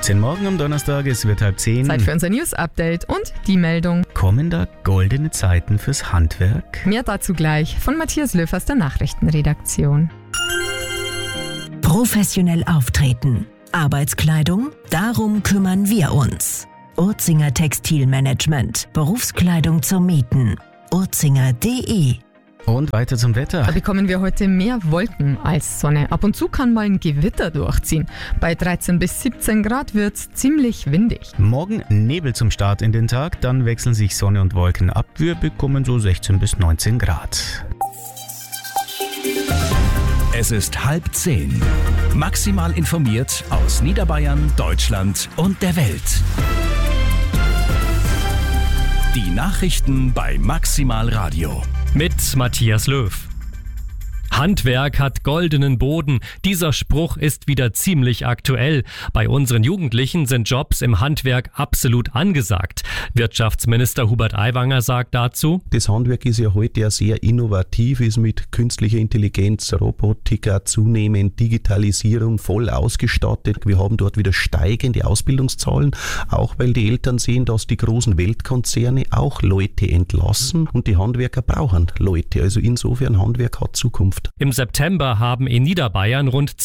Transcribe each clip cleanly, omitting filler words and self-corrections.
16 morgen am Donnerstag, es wird 9:30. Zeit für unser News-Update und die Meldung. Kommen da goldene Zeiten fürs Handwerk? Mehr dazu gleich von Matthias Löw aus der Nachrichtenredaktion. Professionell auftreten. Arbeitskleidung? Darum kümmern wir uns. Urzinger Textilmanagement. Berufskleidung zum Mieten. urzinger.de. Und weiter zum Da Wetter. bekommen wir heute mehr Wolken als Sonne. Ab und zu kann mal ein Gewitter durchziehen. Bei 13 bis 17 Grad wird's ziemlich windig. Morgen Nebel zum Start in den Tag, dann wechseln sich Sonne und Wolken ab. Wir bekommen so 16 bis 19 Grad. Es ist 9:30. Maximal informiert aus Niederbayern, Deutschland und der Welt. Die Nachrichten bei Maximal Radio. Mit Matthias Löw. Handwerk hat goldenen Boden. Dieser Spruch ist wieder ziemlich aktuell. Bei unseren Jugendlichen sind Jobs im Handwerk absolut angesagt. Wirtschaftsminister Hubert Aiwanger sagt dazu: Das Handwerk ist ja heute ja sehr innovativ, ist mit künstlicher Intelligenz, Robotik, zunehmend Digitalisierung voll ausgestattet. Wir haben dort wieder steigende Ausbildungszahlen, auch weil die Eltern sehen, dass die großen Weltkonzerne auch Leute entlassen und die Handwerker brauchen Leute. Also insofern, Handwerk hat Zukunft. Im September haben in Niederbayern rund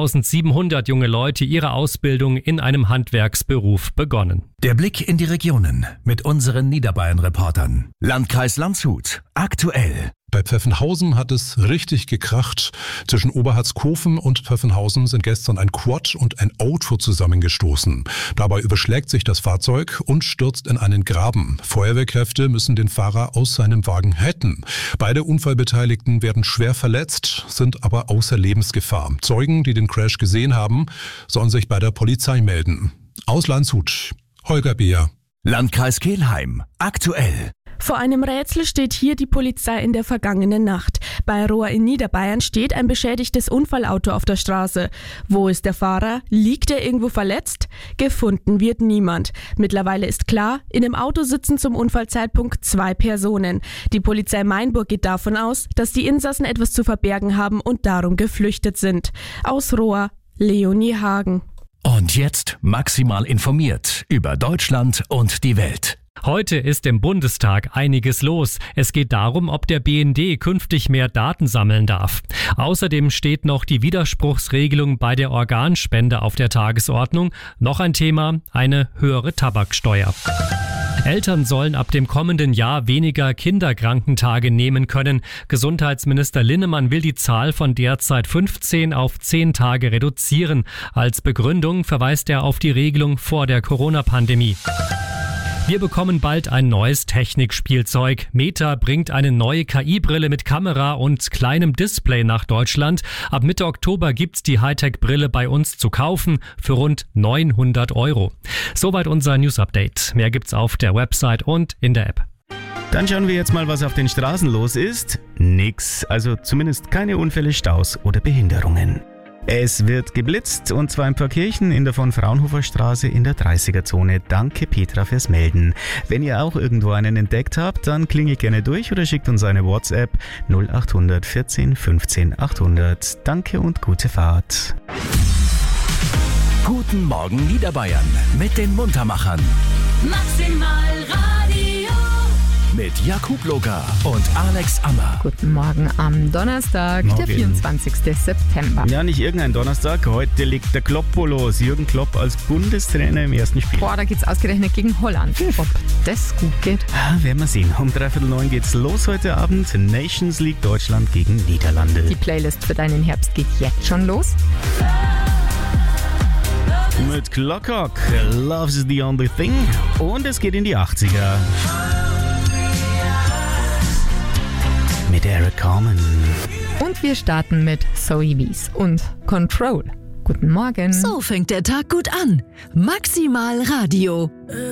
2700 junge Leute ihre Ausbildung in einem Handwerksberuf begonnen. Der Blick in die Regionen mit unseren Niederbayern-Reportern. Landkreis Landshut. Aktuell. Bei Pfeffenhausen hat es richtig gekracht. Zwischen Oberharzkofen und Pfeffenhausen sind gestern ein Quad und ein Auto zusammengestoßen. Dabei überschlägt sich das Fahrzeug und stürzt in einen Graben. Feuerwehrkräfte müssen den Fahrer aus seinem Wagen retten. Beide Unfallbeteiligten werden schwer verletzt, sind aber außer Lebensgefahr. Zeugen, die den Crash gesehen haben, sollen sich bei der Polizei melden. Aus Landshut, Holger Beer. Landkreis Kelheim. Aktuell. Vor einem Rätsel steht hier die Polizei in der vergangenen Nacht. Bei Rohr in Niederbayern steht ein beschädigtes Unfallauto auf der Straße. Wo ist der Fahrer? Liegt er irgendwo verletzt? Gefunden wird niemand. Mittlerweile ist klar, in dem Auto sitzen zum Unfallzeitpunkt 2 Personen. Die Polizei Mainburg geht davon aus, dass die Insassen etwas zu verbergen haben und darum geflüchtet sind. Aus Rohr, Leonie Hagen. Und jetzt maximal informiert über Deutschland und die Welt. Heute ist im Bundestag einiges los. Es geht darum, ob der BND künftig mehr Daten sammeln darf. Außerdem steht noch die Widerspruchsregelung bei der Organspende auf der Tagesordnung. Noch ein Thema, eine höhere Tabaksteuer. Eltern sollen ab dem kommenden Jahr weniger Kinderkrankentage nehmen können. Gesundheitsminister Linnemann will die Zahl von derzeit 15 auf 10 Tage reduzieren. Als Begründung verweist er auf die Regelung vor der Corona-Pandemie. Wir bekommen bald ein neues Technikspielzeug. Meta bringt eine neue KI-Brille mit Kamera und kleinem Display nach Deutschland. Ab Mitte Oktober gibt's die Hightech-Brille bei uns zu kaufen für rund 900 €. Soweit unser News-Update. Mehr gibt's auf der Website und in der App. Dann schauen wir jetzt mal, was auf den Straßen los ist. Nix, also zumindest keine Unfälle, Staus oder Behinderungen. Es wird geblitzt, und zwar in Pfarrkirchen in der von Fraunhofer Straße in der 30er-Zone. Danke Petra fürs Melden. Wenn ihr auch irgendwo einen entdeckt habt, dann klingelt gerne durch oder schickt uns eine WhatsApp 0800 14 15 800. Danke und gute Fahrt. Guten Morgen Niederbayern mit den Muntermachern. Maximal Radio. Mit Jakub Loga und Alex Ammer. Guten Morgen am Donnerstag, Morgen. der 24. September. Ja, nicht irgendein Donnerstag, heute legt der Kloppo los. Jürgen Klopp als Bundestrainer im ersten Spiel. Boah, da geht's ausgerechnet gegen Holland. Ob das gut geht? Werden wir sehen. Um 8:45 geht's los heute Abend. Nations League Deutschland gegen Niederlande. Die Playlist für deinen Herbst geht jetzt schon los. Mit Clockhock, Love's the Only Thing. Und es geht in die 80er. Mit Eric Carmen. Und wir starten mit Zoe Wies und Control. Guten Morgen. So fängt der Tag gut an. Maximal Radio.